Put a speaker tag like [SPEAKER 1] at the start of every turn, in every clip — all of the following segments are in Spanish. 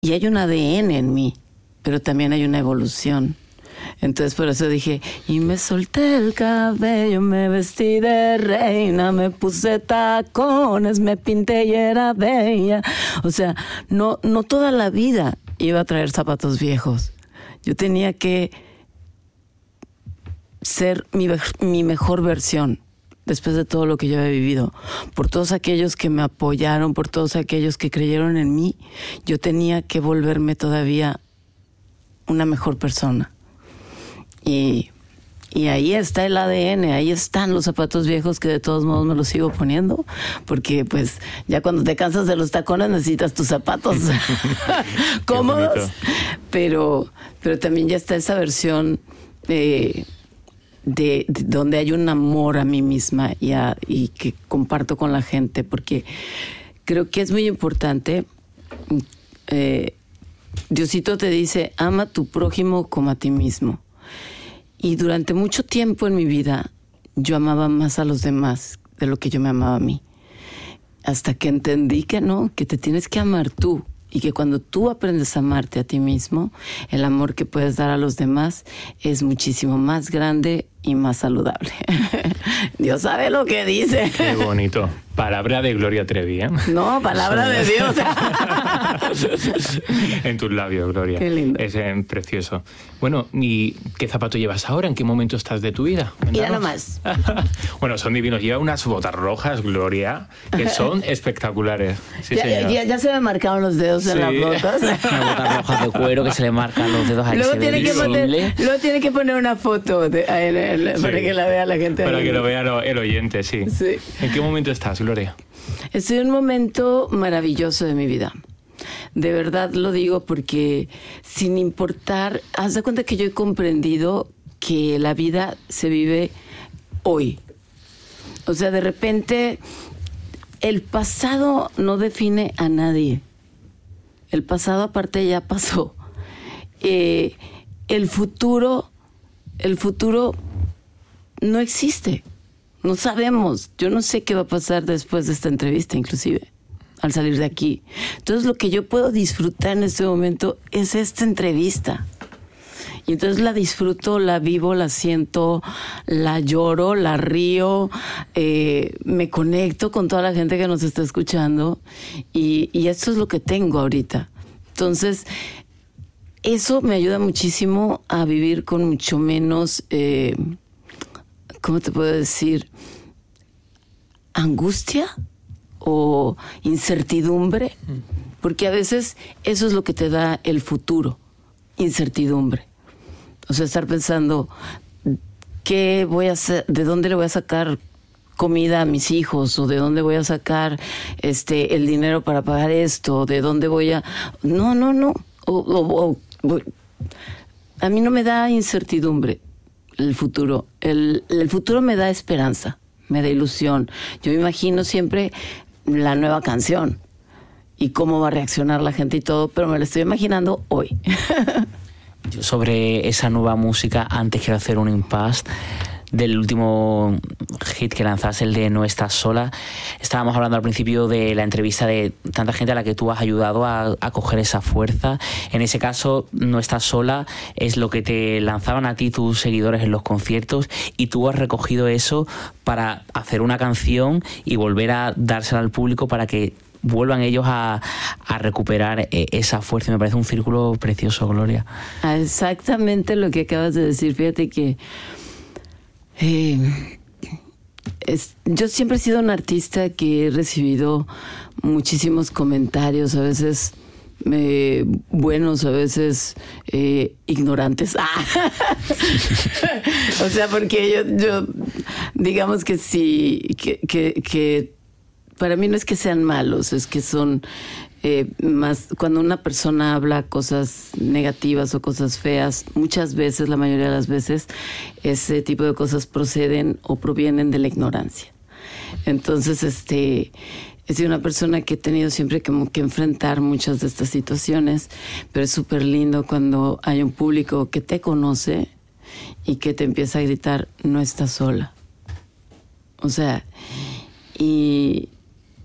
[SPEAKER 1] y hay un ADN en mí, pero también hay una evolución. Entonces por eso dije, y me solté el cabello, me vestí de reina, me puse tacones, me pinté y era bella. O sea, no toda la vida iba a traer zapatos viejos. Yo tenía que ser mi mejor versión después de todo lo que yo había vivido. Por todos aquellos que me apoyaron, por todos aquellos que creyeron en mí, yo tenía que volverme todavía una mejor persona. Y ahí está el ADN, ahí están los zapatos viejos que de todos modos me los sigo poniendo, porque pues ya cuando te cansas de los tacones necesitas tus zapatos cómodos, pero también ya está esa versión de donde hay un amor a mí misma y que comparto con la gente, porque creo que es muy importante. Diosito te dice, ama a tu prójimo como a ti mismo. Y durante mucho tiempo en mi vida, yo amaba más a los demás de lo que yo me amaba a mí. Hasta que entendí que no, que te tienes que amar tú. Y que cuando tú aprendes a amarte a ti mismo, el amor que puedes dar a los demás es muchísimo más grande y más saludable. Dios sabe lo que dice.
[SPEAKER 2] Qué bonito. Palabra de Gloria Trevi, ¿eh?
[SPEAKER 1] No, palabra de Dios.
[SPEAKER 2] En tus labios, Gloria.
[SPEAKER 1] Qué lindo.
[SPEAKER 2] Es precioso. Bueno, ¿y qué zapato llevas ahora? ¿En qué momento estás de tu vida?
[SPEAKER 1] Mira nomás.
[SPEAKER 2] Bueno, son divinos. Lleva unas botas rojas, Gloria, que son espectaculares. Sí,
[SPEAKER 1] ya se me marcaron los dedos en las botas.
[SPEAKER 3] Una bota roja de cuero que se le marcan los dedos ahí.
[SPEAKER 1] Luego tiene que poner una foto para que la vea la gente.
[SPEAKER 2] Para que lo vea el oyente, sí. ¿En qué momento estás, Gloria?
[SPEAKER 1] Estoy en un momento maravilloso de mi vida. De verdad lo digo porque sin importar, haz de cuenta que yo he comprendido que la vida se vive hoy. O sea, de repente el pasado no define a nadie. El pasado aparte ya pasó. El futuro no existe. No sabemos. Yo no sé qué va a pasar después de esta entrevista, inclusive, al salir de aquí. Entonces, lo que yo puedo disfrutar en este momento es esta entrevista. Y entonces la disfruto, la vivo, la siento, la lloro, la río, me conecto con toda la gente que nos está escuchando. Y esto es lo que tengo ahorita. Entonces, eso me ayuda muchísimo a vivir con mucho menos... ¿cómo te puedo decir? ¿Angustia o incertidumbre? Porque a veces eso es lo que te da el futuro, incertidumbre. O sea, estar pensando, ¿qué voy a hacer? ¿De dónde le voy a sacar comida a mis hijos? ¿O de dónde voy a sacar el dinero para pagar esto? ¿De dónde voy a...? No. A mí no me da incertidumbre el futuro. El futuro me da esperanza, me da ilusión. Yo me imagino siempre la nueva canción y cómo va a reaccionar la gente y todo, pero me lo estoy imaginando hoy.
[SPEAKER 3] Yo sobre esa nueva música, antes quiero hacer un impasse del último hit que lanzaste, el de No Estás Sola. Estábamos hablando al principio de la entrevista de tanta gente a la que tú has ayudado a coger esa fuerza. En ese caso, No Estás Sola es lo que te lanzaban a ti tus seguidores en los conciertos, y tú has recogido eso para hacer una canción y volver a dársela al público para que vuelvan ellos a recuperar esa fuerza. Me parece un círculo precioso, Gloria.
[SPEAKER 1] Exactamente lo que acabas de decir. Fíjate que yo siempre he sido un artista que he recibido muchísimos comentarios, a veces buenos, a veces ignorantes. O sea, porque yo digamos que sí, que para mí no es que sean malos, es que son más cuando una persona habla cosas negativas o cosas feas, muchas veces, la mayoría de las veces, ese tipo de cosas proceden o provienen de la ignorancia. Entonces, he sido una persona que he tenido siempre como que enfrentar muchas de estas situaciones, pero es súper lindo cuando hay un público que te conoce y que te empieza a gritar, no estás sola. O sea, y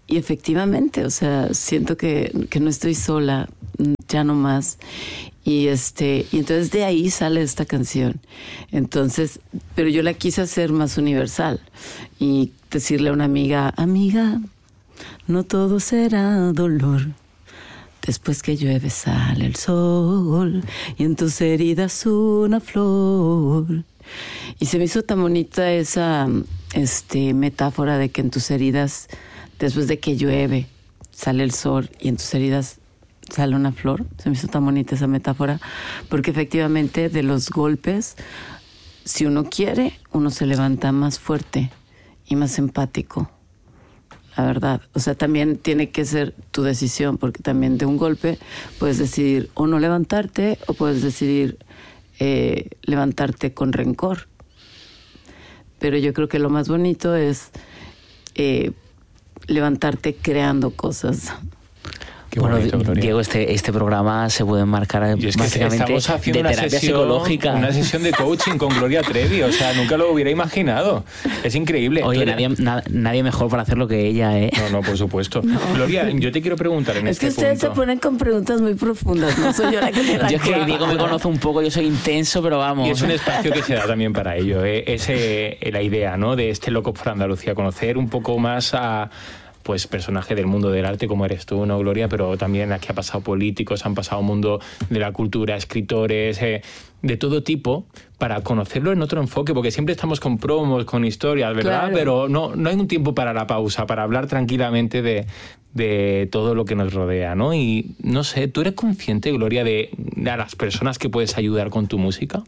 [SPEAKER 1] efectivamente, o sea, siento que no estoy sola, ya no más. Y entonces de ahí sale esta canción. Entonces, pero yo la quise hacer más universal y decirle a una amiga, no todo será dolor. Después que llueve sale el sol y en tus heridas una flor. Y se me hizo tan bonita esa metáfora de que en tus heridas, después de que llueve, sale el sol y en tus heridas sale una flor. Se me hizo tan bonita esa metáfora, porque efectivamente de los golpes, si uno quiere, uno se levanta más fuerte y más empático. La verdad, o sea, también tiene que ser tu decisión, porque también de un golpe puedes decidir o no levantarte, o puedes decidir levantarte con rencor. Pero yo creo que lo más bonito es levantarte creando cosas.
[SPEAKER 3] Bueno, Diego, este programa se puede marcar básicamente de terapia psicológica.
[SPEAKER 2] Una sesión de coaching con Gloria Trevi, o sea, nunca lo hubiera imaginado. Es increíble.
[SPEAKER 3] Oye, nadie mejor para hacerlo que ella, ¿eh?
[SPEAKER 2] No, por supuesto. No. Gloria, yo te quiero preguntar en este punto.
[SPEAKER 1] Es que ustedes se ponen con preguntas muy profundas, no soy yo la que te da.
[SPEAKER 3] Yo es que Diego me conoce un poco, yo soy intenso, pero vamos.
[SPEAKER 2] Y es un espacio que se da también para ello. Es la idea, ¿no?, de este Locos por Andalucía, conocer un poco más a personaje del mundo del arte como eres tú, ¿no, Gloria? Pero también aquí ha pasado políticos, han pasado mundo de la cultura, escritores, de todo tipo, para conocerlo en otro enfoque, porque siempre estamos con promos, con historias, ¿verdad? Claro. Pero no hay un tiempo para la pausa, para hablar tranquilamente de todo lo que nos rodea, ¿no? Y no sé, ¿tú eres consciente, Gloria, de a las personas que puedes ayudar con tu música?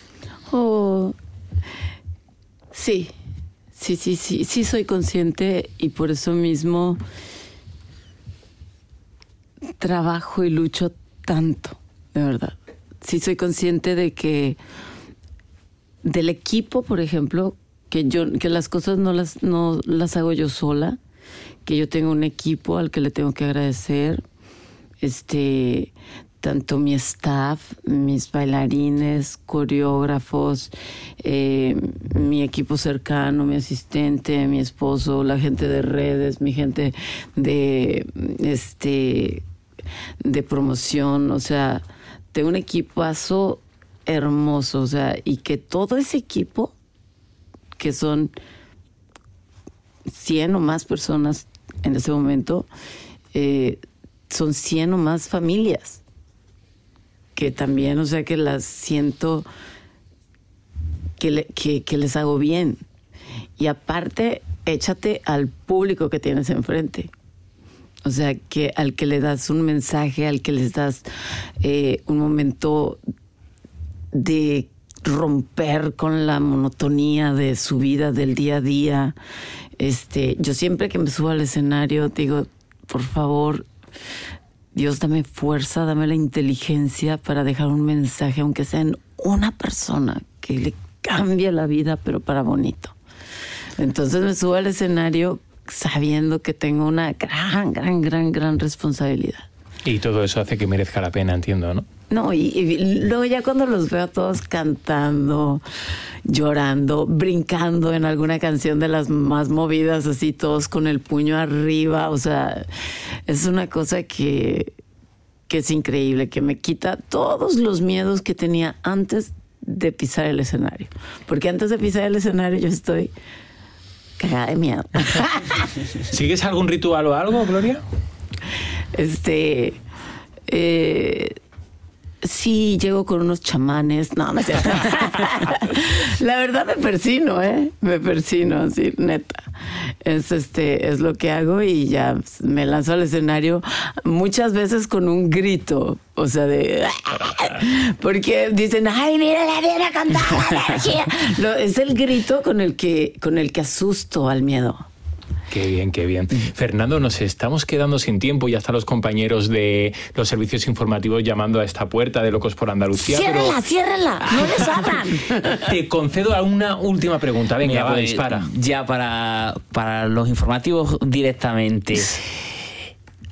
[SPEAKER 1] Sí. Sí soy consciente, y por eso mismo trabajo y lucho tanto, de verdad. Sí soy consciente de que del equipo, por ejemplo, que las cosas no las hago yo sola, que yo tengo un equipo al que le tengo que agradecer, tanto mi staff, mis bailarines, coreógrafos, mi equipo cercano, mi asistente, mi esposo, la gente de redes, mi gente de promoción, o sea, tengo un equipazo hermoso, o sea, y que todo ese equipo, que son 100 o más personas en ese momento, son 100 o más familias, que también, o sea, que las siento que les hago bien. Y aparte, échate al público que tienes enfrente. O sea, que al que le das un mensaje, al que les das un momento de romper con la monotonía de su vida, del día a día. Yo siempre que me subo al escenario digo, por favor, Dios, dame fuerza, dame la inteligencia para dejar un mensaje, aunque sea en una persona, que le cambie la vida, pero para bonito. Entonces me subo al escenario sabiendo que tengo una gran responsabilidad.
[SPEAKER 2] Y todo eso hace que merezca la pena, entiendo, ¿no?
[SPEAKER 1] No, y luego ya cuando los veo todos cantando, llorando, brincando en alguna canción de las más movidas, así todos con el puño arriba, o sea, es una cosa que es increíble, que me quita todos los miedos que tenía antes de pisar el escenario. Porque antes de pisar el escenario yo estoy cagada de miedo.
[SPEAKER 2] ¿Sigues algún ritual o algo, Gloria?
[SPEAKER 1] Sí, llego con unos chamanes. No es cierto. La verdad me persino, así, neta. Es lo que hago, y ya me lanzo al escenario muchas veces con un grito, o sea, porque dicen, ay, mírala, viene a cantar la energía. Es el grito con el que asusto al miedo.
[SPEAKER 2] Qué bien, qué bien. Fernando, nos estamos quedando sin tiempo. Ya están los compañeros de los servicios informativos llamando a esta puerta de Locos por Andalucía.
[SPEAKER 1] ¡Ciérrala! ¡No les abran!
[SPEAKER 2] Te concedo a una última pregunta. Venga, va, dispara.
[SPEAKER 3] Ya para los informativos directamente.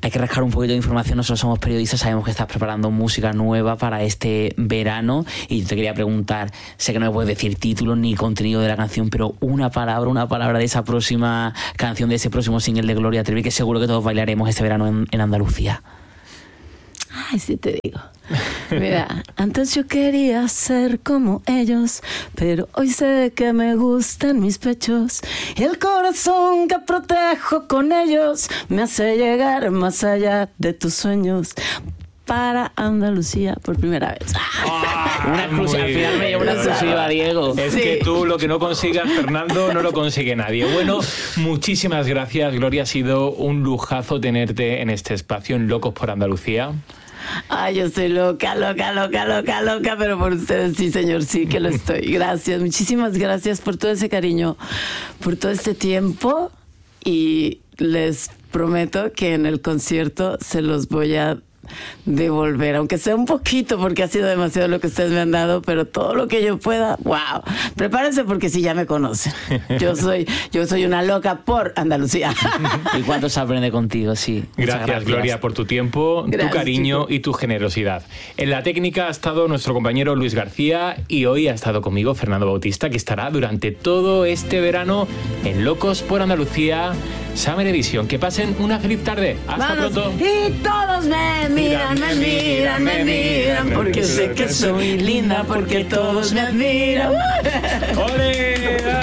[SPEAKER 3] hay que rascar un poquito de información. Nosotros somos periodistas, sabemos que estás preparando música nueva para este verano y te quería preguntar, sé que no me puedes decir título ni contenido de la canción, pero una palabra de esa próxima canción, de ese próximo single de Gloria Trevi, que seguro que todos bailaremos este verano en Andalucía.
[SPEAKER 1] Ay, sí te digo. Mira, antes yo quería ser como ellos, pero hoy sé que me gustan mis pechos. Y el corazón que protejo con ellos me hace llegar más allá de tus sueños. Para Andalucía por primera vez.
[SPEAKER 3] Una exclusiva, al final me llevo una exclusiva, Diego.
[SPEAKER 2] Es que tú lo que no consigas, Fernando, no lo consigue nadie. Bueno, muchísimas gracias, Gloria. Ha sido un lujazo tenerte en este espacio en Locos por Andalucía.
[SPEAKER 1] Ay, yo estoy loca, pero por ustedes sí, señor, sí que lo estoy. Gracias, muchísimas gracias por todo ese cariño, por todo este tiempo, y les prometo que en el concierto se los voy a devolver, aunque sea un poquito, porque ha sido demasiado lo que ustedes me han dado, pero todo lo que yo pueda, wow, prepárense porque si ya me conocen, yo soy una loca por Andalucía.
[SPEAKER 3] ¿Y cuánto se aprende contigo? Sí.
[SPEAKER 2] Gracias, Gloria, por tu tiempo, tu cariño, chicos, y tu generosidad. En la técnica ha estado nuestro compañero Luis García y hoy ha estado conmigo Fernando Bautista, que estará durante todo este verano en Locos por Andalucía Summer Edition. Que pasen una feliz tarde. Hasta pronto.
[SPEAKER 1] Y todos me miran, porque sé que soy linda, porque todos me admiran.
[SPEAKER 2] ¡Ole!